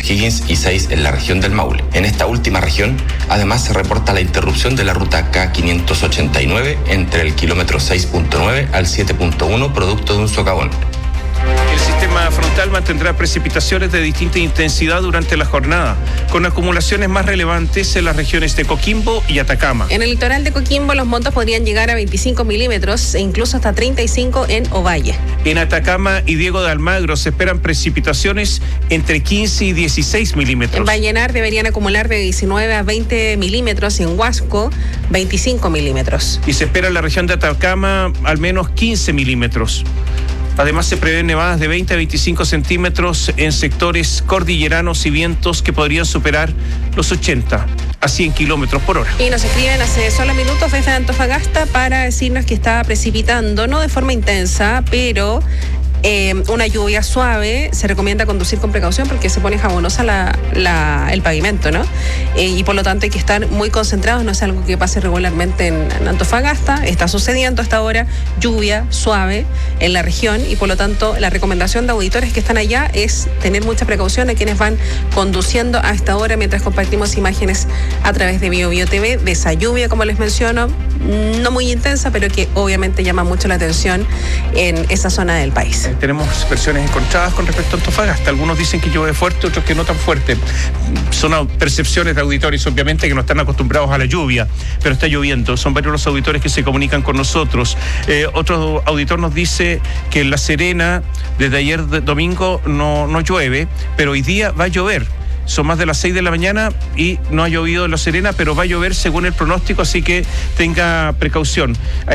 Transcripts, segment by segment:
O'Higgins y 6 en la región del Maule. En esta última región, además se reporta la interrupción de la ruta K589 entre el kilómetro 6.9 al 7.1 producto de un socavón. El sistema frontal mantendrá precipitaciones de distinta intensidad durante la jornada, con acumulaciones más relevantes en las regiones de Coquimbo y Atacama. En el litoral de Coquimbo los montos podrían llegar a 25 milímetros e incluso hasta 35 en Ovalle. En Atacama y Diego de Almagro se esperan precipitaciones entre 15 y 16 milímetros. En Vallenar deberían acumular de 19 a 20 milímetros y en Huasco 25 milímetros. Y se espera en la región de Atacama al menos 15 milímetros. Además, se prevén nevadas de 20 a 25 centímetros en sectores cordilleranos y vientos que podrían superar los 80 a 100 kilómetros por hora. Y nos escriben hace solo minutos desde Antofagasta para decirnos que está precipitando, no de forma intensa, pero una lluvia suave. Se recomienda conducir con precaución porque se pone jabonosa el pavimento, ¿no? Y por lo tanto hay que estar muy concentrados. No es algo que pase regularmente en Antofagasta. Está sucediendo hasta ahora lluvia suave en la región y por lo tanto la recomendación de auditores que están allá es tener mucha precaución a quienes van conduciendo a esta hora mientras compartimos imágenes a través de BioBio TV de esa lluvia, como les menciono, no muy intensa, pero que obviamente llama mucho la atención en esa zona del país. Tenemos versiones encontradas con respecto a Antofagasta. Algunos dicen que llueve fuerte, otros que no tan fuerte. Son percepciones de auditores, obviamente, que no están acostumbrados a la lluvia, pero está lloviendo. Son varios los auditores que se comunican con nosotros. Otro auditor nos dice que en La Serena, desde ayer domingo, no llueve, pero hoy día va a llover. Son más de las 6 de la mañana y no ha llovido en La Serena, pero va a llover según el pronóstico, así que tenga precaución.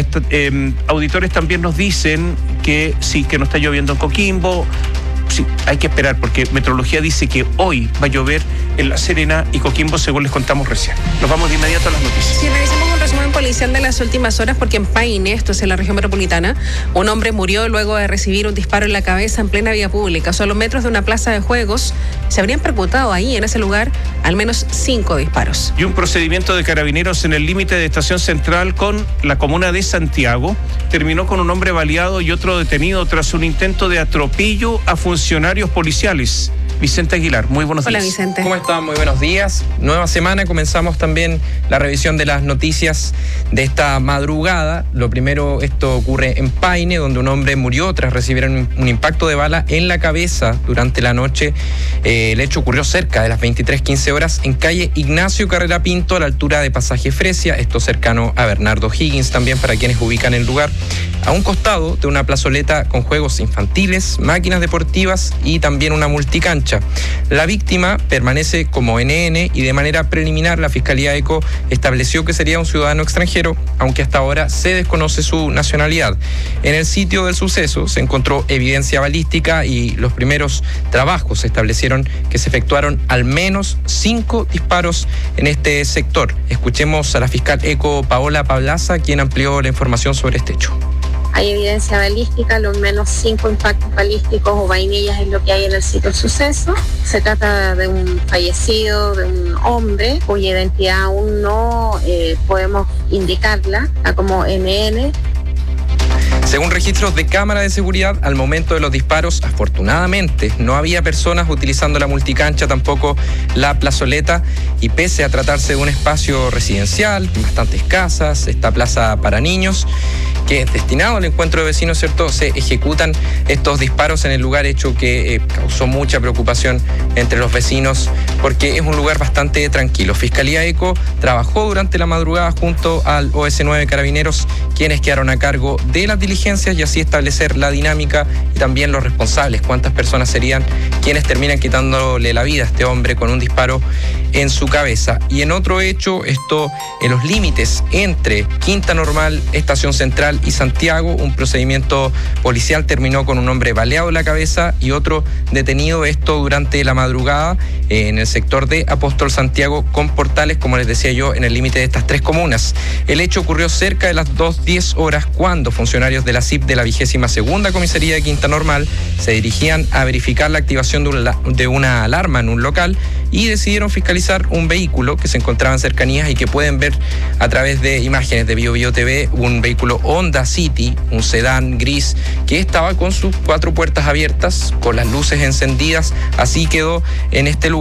Auditores también nos dicen que sí, que no está lloviendo en Coquimbo. Sí, hay que esperar porque Meteorología dice que hoy va a llover en La Serena y Coquimbo, según les contamos recién. Nos vamos de inmediato a las noticias. Sí, revisamos un resumen policial de las últimas horas porque en Paine, esto es en la región metropolitana, un hombre murió luego de recibir un disparo en la cabeza en plena vía pública. Solo metros de una plaza de juegos se habrían percutado ahí, en ese lugar, al menos 5 disparos. Y un procedimiento de carabineros en el límite de Estación Central con la comuna de Santiago terminó con un hombre baleado y otro detenido tras un intento de atropello a funcionarios policiales. Vicente Aguilar, muy buenos días. Hola, Vicente. ¿Cómo están? Muy buenos días. Nueva semana, comenzamos también la revisión de las noticias de esta madrugada. Lo primero, esto ocurre en Paine, donde un hombre murió tras recibir un impacto de bala en la cabeza durante la noche. El hecho ocurrió cerca de las 23:15 horas en calle Ignacio Carrera Pinto, a la altura de Pasaje Fresia, esto cercano a Bernardo O'Higgins, también para quienes ubican el lugar, a un costado de una plazoleta con juegos infantiles, máquinas deportivas y también una multicancha. La víctima permanece como NN y de manera preliminar la Fiscalía ECO estableció que sería un ciudadano extranjero, aunque hasta ahora se desconoce su nacionalidad. En el sitio del suceso se encontró evidencia balística y los primeros trabajos establecieron que se efectuaron al menos 5 disparos en este sector. Escuchemos a la fiscal ECO Paola Pablaza, quien amplió la información sobre este hecho. Hay evidencia balística, lo menos 5 impactos balísticos o vainillas es lo que hay en el sitio del suceso. Se trata de un fallecido, de un hombre, cuya identidad aún no podemos indicarla como NN. Según registros de cámara de seguridad, al momento de los disparos, afortunadamente, no había personas utilizando la multicancha, tampoco la plazoleta, y pese a tratarse de un espacio residencial, bastantes casas, esta plaza para niños, que es destinado al encuentro de vecinos, ¿cierto? Se ejecutan estos disparos en el lugar, hecho que causó mucha preocupación entre los vecinos, porque es un lugar bastante tranquilo. Fiscalía ECO trabajó durante la madrugada junto al OS9 Carabineros, quienes quedaron a cargo de las diligencias y así establecer la dinámica y también los responsables, cuántas personas serían quienes terminan quitándole la vida a este hombre con un disparo en su cabeza. Y en otro hecho, esto en los límites entre Quinta Normal, Estación Central y Santiago, un procedimiento policial terminó con un hombre baleado en la cabeza y otro detenido, esto durante la madrugada en el sector de Apóstol Santiago con Portales, como les decía yo, en el límite de estas 3 comunas. El hecho ocurrió cerca de las 2:10 horas cuando funcionarios de la CIP de la 22ª Comisaría de Quinta Normal se dirigían a verificar la activación de una alarma en un local y decidieron fiscalizar un vehículo que se encontraba en cercanías y que pueden ver a través de imágenes de BioBio TV, un vehículo Honda City, un sedán gris que estaba con sus 4 puertas abiertas, con las luces encendidas. Así quedó en este lugar